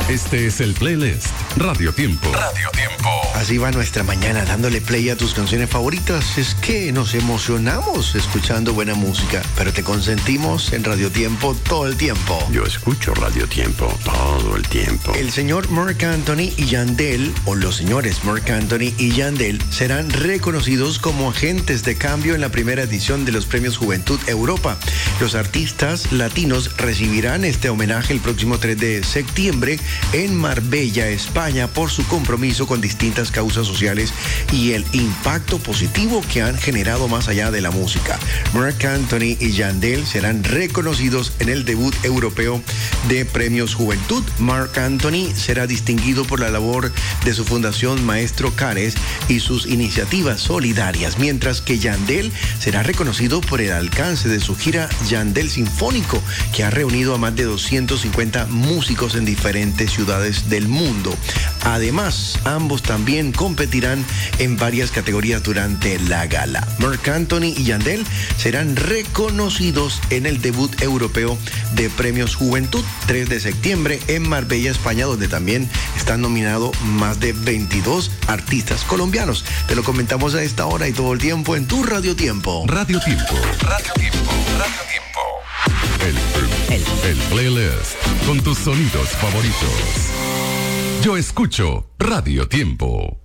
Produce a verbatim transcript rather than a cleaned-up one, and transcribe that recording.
Este es el playlist Radio Tiempo. Radio Tiempo. Así va nuestra mañana, dándole play a tus canciones favoritas. Es que nos emocionamos escuchando buena música, pero te consentimos en Radio Tiempo todo el tiempo. Yo escucho Radio Tiempo todo el tiempo. El señor Marc Anthony y Yandel, o los señores Marc Anthony y Yandel, serán reconocidos como agentes de cambio en la primera edición de los Premios Juventud Europa. Los artistas latinos recibirán este homenaje el próximo tres de septiembre en Marbella, España, por su compromiso con distintas causas sociales y el impacto positivo que han generado más allá de la música. Marc Anthony y Yandel serán reconocidos en el debut europeo de Premios Juventud. Marc Anthony será distinguido por la labor de su fundación Maestro Cares y sus iniciativas solidarias, mientras que Yandel será reconocido por el alcance de su gira Yandel Sinfónico, que ha reunido a más de doscientos cincuenta músicos en diferentes ciudades del mundo. Además, ambos también competirán en varias categorías durante la gala. Marc Anthony y Yandel serán reconocidos en el debut europeo de Premios Juventud, tres de septiembre en Marbella, España, donde también están nominados más de veintidós artistas colombianos. Te lo comentamos a esta hora y todo el tiempo en tu Radio Tiempo. Radio Tiempo. Radio Tiempo. Radio Tiempo. El, el, el playlist con tus sonidos favoritos. Yo escucho Radio Tiempo.